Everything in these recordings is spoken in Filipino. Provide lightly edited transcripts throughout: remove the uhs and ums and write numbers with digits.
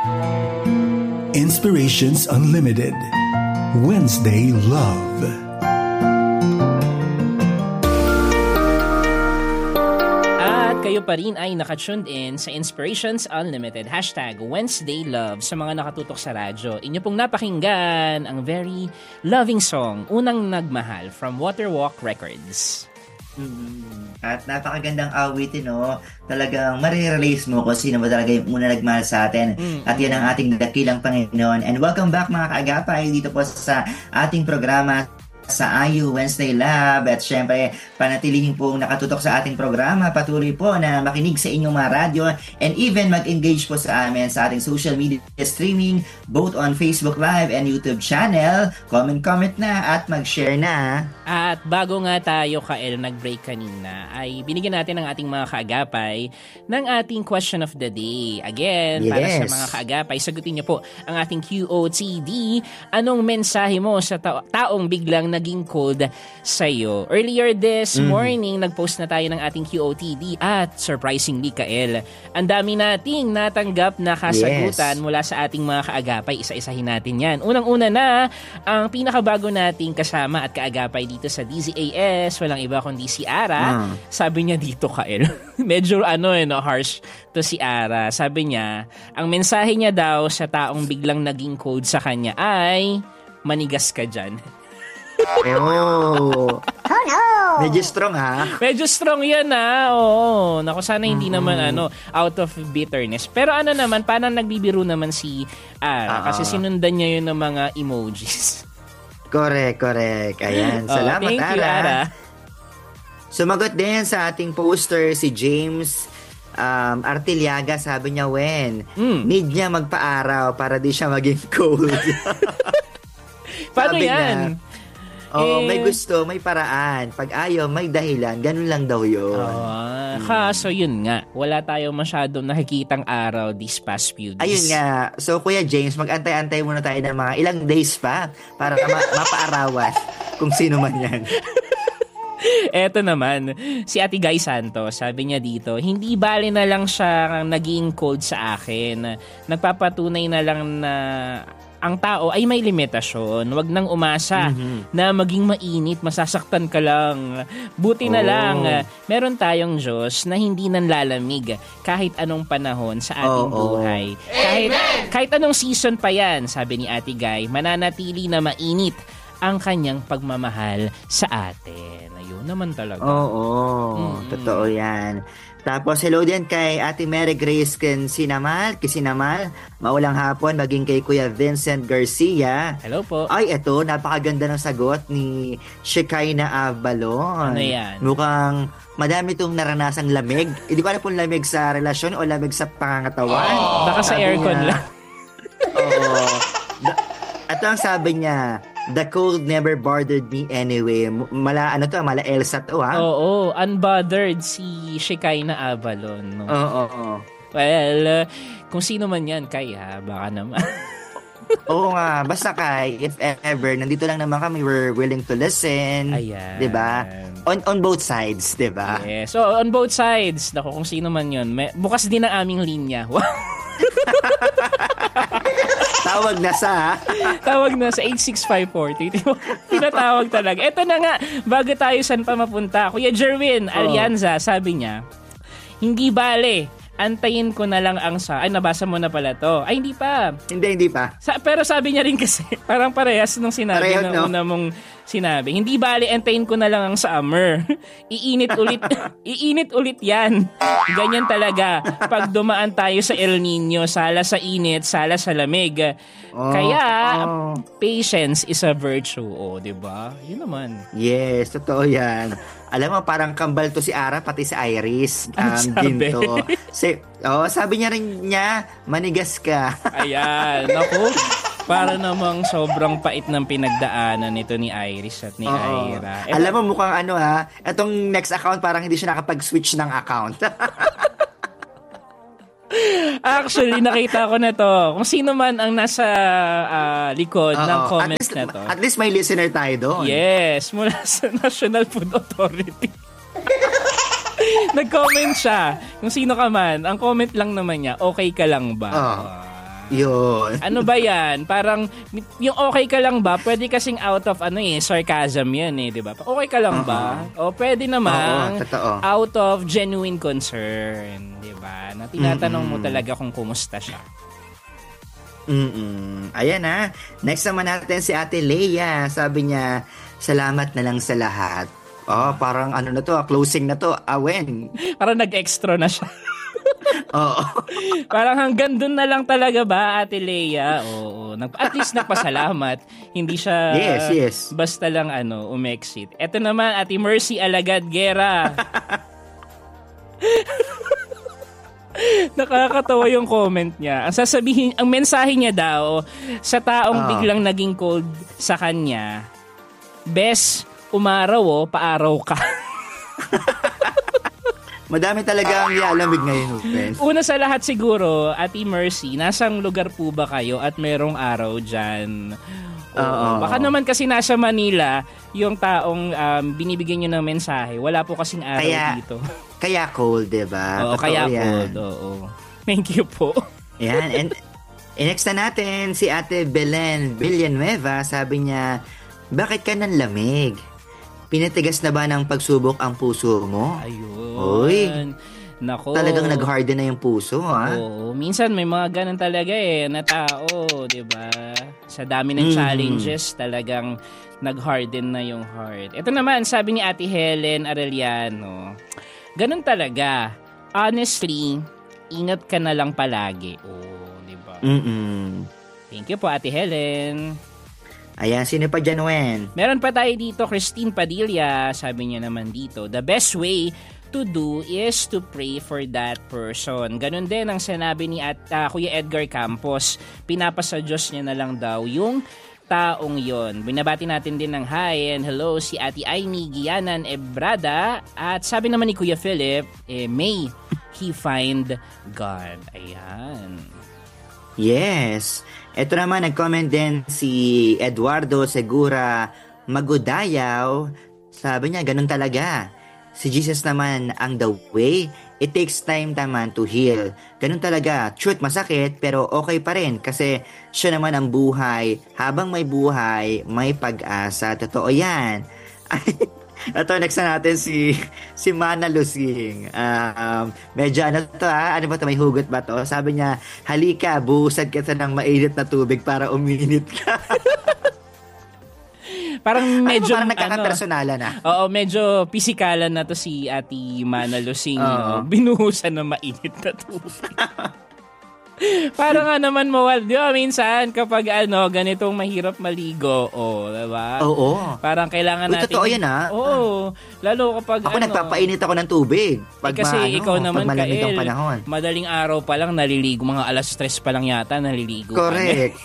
Inspirations Unlimited, Wednesday Love. Kayo pa rin ay naka-tuned in sa Inspirations Unlimited, #Wednesday Love sa mga nakatutok sa radyo. Inyo pong napakinggan ang very loving song, Unang Nagmahal from Waterwalk Records. At napakagandang awitin, no? Talagang marirelease mo kung sino ba talaga yung una nagmahal sa atin. At yan ang ating dakilang Panginoon. And welcome back mga kaagapay dito po sa ating programa sa IU Wednesday Lab. At syempre, panatilihin pong nakatutok sa ating programa. Patuloy po na makinig sa inyong mga radyo and even mag-engage po sa amin sa ating social media streaming both on Facebook Live and YouTube channel. Comment na at mag-share na. At bago nga tayo, Kael, nag-break kanina, ay binigyan natin ng ating mga kaagapay ng ating question of the day. Again, para sa mga kaagapay, sagutin niyo po ang ating QOTD. Anong mensahe mo sa taong biglang naging cold sa'yo? Earlier this morning, nag-post na tayo ng ating QOTD at surprisingly, Kael, ang dami nating natanggap na kasagutan mula sa ating mga kaagapay. Isa-isahin natin yan. Unang-una na, ang pinakabago nating kasama at kaagapay dito sa DZAS, walang iba kundi si Ara. Sabi niya dito, Kael, medyo harsh to si Ara. Sabi niya, ang mensahe niya daw sa taong biglang naging cold sa kanya ay, manigas ka dyan. Oh no! Medyo strong, ha? Medyo strong yan, ha? Oo. Naku, sana hindi naman out of bitterness. Pero naman, parang nagbibiro naman si Ara kasi sinundan niya yun ng mga emojis. Correct. Ayan. Salamat, thank you, Ara. Sumagot din sa ating poster si James Artiliaga. Sabi niya, need niya magpa-araw para di siya maging cold. Paano yan? May gusto, may paraan. Pag ayaw, may dahilan. Ganun lang daw yun. Kaso yun nga, wala tayo masyadong nakikitang araw these past few days. Ayun nga. So, Kuya James, mag-antay-antay muna tayo ng mga ilang days pa para mapaarawan kung sino man yan. Eto naman, si Ate Guy Santos, sabi niya dito, hindi bali na lang siya naging cold sa akin. Nagpapatunay na lang na ang tao ay may limitasyon. Huwag nang umasa na maging mainit, masasaktan ka lang. Buti na lang, meron tayong Diyos na hindi nanlalamig kahit anong panahon sa ating buhay. Kahit anong season pa yan, sabi ni Ate Guy, mananatili na mainit ang kanyang pagmamahal sa atin. Ayun naman talaga. Totoo yan. Tapos, hello din kay Ate Mary Grace Kisinamal. Maulang hapon, maging kay Kuya Vincent Garcia. Hello po. Ay, eto, napakaganda ng sagot ni Shekinah Avalon. Ano yan? Mukhang madami itong naranasang lamig. Hindi ko alam kung lamig sa relasyon o lamig sa pangangatawan. Baka sa aircon lang. Ito ang sabi niya, the cold never bothered me anyway. Mala Elsa to, ha? Oo, unbothered si Shekinah Avalon. No? Well, kung sino man yan, Kai, ha? Baka naman. Oo nga, basta Kai, if ever, nandito lang naman kami, we're willing to listen. Ayan. Diba? On both sides, diba? Yeah. So, on both sides, kung sino man yun, bukas din ang aming linya. Tawag na sa 86540. Tinatawag talaga. Ito na nga, bago tayo saan pa mapunta. Kuya Jerwin Alianza, sabi niya, hindi bale, antayin ko na lang ang Ay, nabasa mo na pala to. Ay, hindi pa. Hindi pa. Pero sabi niya rin kasi, parang parehas nung sinabi ng una mong sinabi. Hindi bali, antayin ko na lang ang summer. Iinit ulit yan. Ganyan talaga. Pag dumaan tayo sa El Nino, sala sa init, sala sa lamig. Kaya, patience is a virtue. Diba? Yun naman. Yes, totoo yan. Alam mo, parang kambal to si Ara, pati si Iris. Ginto. Sabi niya rin manigas ka. Ayan. Naku. Para namang sobrang pait ng pinagdaanan nito ni Iris at ni Ira. Alam mo, mukhang etong next account parang hindi siya nakapag-switch ng account. Actually, nakita ko na to. Kung sino man ang nasa likod ng comments na to. At least may listener tayo doon. Yes, mula sa National Food Authority. Nag-comment siya. Kung sino ka man, ang comment lang naman niya, okay ka lang ba? Yun. Ano ba yan? Parang, yung okay ka lang ba? Pwede kasing out of, sarcasm yan di ba? Okay ka lang ba? O pwede naman, out of genuine concern, di ba? Na tinatanong mo talaga kung kumusta siya. Ayan na. Next naman natin si Ate Leia. Sabi niya, salamat na lang sa lahat. Parang closing na to. Awen. Parang nag-extra na siya. Oo. Parang hanggang dun na lang talaga ba, Ate Leia? Oo. At least nagpasalamat. Hindi siya yes. Basta lang umexit. Eto naman, Ate Mercy Alagad Guerra. Nakakatawa yung comment niya. Ang mensahe niya daw sa taong biglang naging cold sa kanya, bes, umaraw paaraw ka. Madami talaga ang yalamig ngayon, friends. Una sa lahat siguro, Ate Mercy, nasang lugar po ba kayo at merong araw dyan? Baka naman kasi nasa Manila, yung taong binibigyan nyo ng mensahe, wala po kasing araw dito. Kaya cold, diba? Oo, kaya cold. Oo. Thank you po. Yan. And next na natin, si Ate Belen Villanueva, sabi niya, bakit ka nang lamig? Pinatigas na ba ng pagsubok ang puso mo? Ayun. Uy. Nako. Talagang nag-harden na yung puso, ha? Oo. Minsan may mga ganun talaga na tao, di ba? Sa dami ng challenges, talagang nag-harden na yung heart. Ito naman, sabi ni Ate Helen Arellano, ganun talaga. Honestly, ingat ka na lang palagi. Di ba? Thank you po, Ate Helen. Ayan, sino pa dyan, Wen? Meron pa tayo dito, Christine Padilla. Sabi niya naman dito, the best way to do is to pray for that person. Ganun din ang sinabi ni Kuya Edgar Campos. Pinapasa Diyos niya na lang daw yung taong yon. Binabati natin din ng hi and hello si Ate Aimee Gianan Ebrada. At sabi naman ni Kuya Philip, may he find God. Ayan. Yes. Ito naman, nag-comment din si Eduardo Segura Magudayaw. Sabi niya, ganun talaga. Si Jesus naman ang the way. It takes time naman to heal. Ganun talaga. Truth, masakit, pero okay pa rin. Kasi siya naman ang buhay. Habang may buhay, may pag-asa. Totoo yan. Ito, next na natin si Mana Lusing. Medyo ano ba ito? May hugot ba to? Sabi niya, halika, buhusad ka ng mainit na tubig para uminit ka. Parang medyo parang nagkakapersonala na. Oo, medyo pisikalan na to si Ate Mana Lusing. Binuhusan ng mainit na tubig. Parang naman di ba, minsan kapag ganitong mahirap maligo, diba? Oo. Parang kailangan natin. Totoo yan, ha? Oo. Lalo kapag ako nagpapainit ako ng tubig. Kasi ikaw naman, Kael, madaling araw pa lang naliligo, mga 3:00 pa lang yata naliligo. Correct.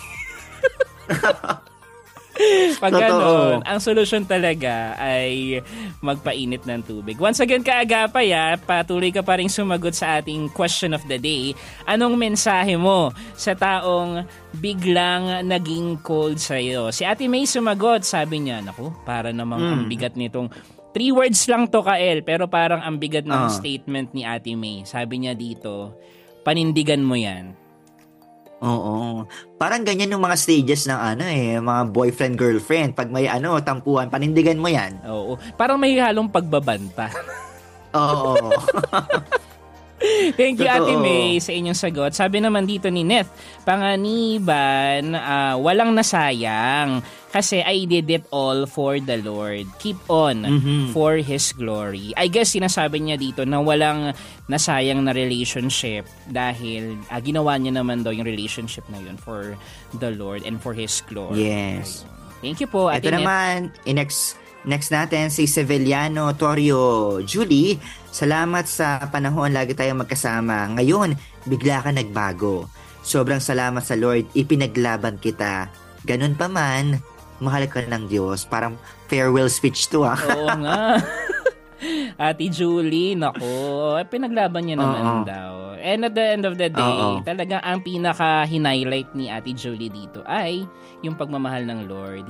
Pag gano'n, ang solusyon talaga ay magpainit ng tubig. Once again, kaagapay, patuloy ka pa rin sumagot sa ating question of the day. Anong mensahe mo sa taong biglang naging cold sa'yo? Si Ate May sumagot, sabi niya, naku, para namang ang bigat nitong 3 words lang to, Kael, pero parang ang bigat ng statement ni Ate May. Sabi niya dito, panindigan mo yan. Oo. Parang ganyan yung mga stages ng mga boyfriend-girlfriend. Pag may tampuhan, panindigan mo yan. Oo. Parang may halong pagbabanta. Oo. Thank you, Ate May, sa inyong sagot. Sabi naman dito ni Neth, Panganiban, walang nasayang kasi I did it all for the Lord. Keep on for His glory. I guess sinasabi niya dito na walang nasayang na relationship dahil ginawa niya naman daw yung relationship na yun for the Lord and for His glory. Yes. Thank you po, Ate Ito Neth. naman, next natin si Seveliano Torrio. Julie, salamat sa panahon lagi tayong magkasama. Ngayon, bigla ka nagbago. Sobrang salamat sa Lord, ipinaglaban kita. Ganun pa man, mahal ka ng Diyos. Parang farewell speech to, Oo nga. Ate Julie, nako, pinaglaban niya naman daw. And at the end of the day, talagang ang pinaka-highlight ni Ate Julie dito ay yung pagmamahal ng Lord.